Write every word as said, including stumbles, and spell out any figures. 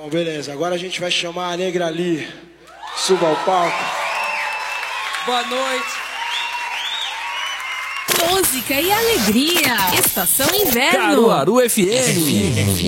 Bom, beleza. Agora a gente vai chamar a Negra Ali. Suba ao palco. Boa noite. Música e alegria. Estação Inverno. Caruaru F M.